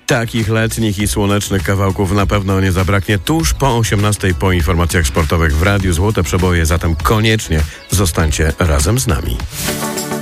Takich letnich i słonecznych kawałków na pewno nie zabraknie tuż po 18:00 po informacjach sportowych w Radiu Złote Przeboje, zatem koniecznie zostańcie razem z nami.